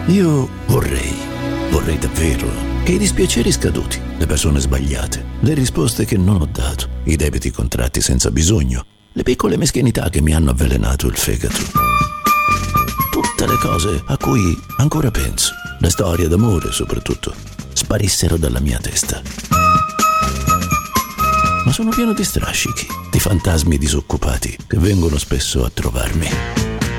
Io vorrei davvero che i dispiaceri scaduti, le persone sbagliate, le risposte che non ho dato, i debiti contratti senza bisogno, le piccole meschinità che mi hanno avvelenato il fegato, tutte le cose a cui ancora penso, le storie d'amore soprattutto, sparissero dalla mia testa. Ma sono pieno di strascichi, di fantasmi disoccupati che vengono spesso a trovarmi.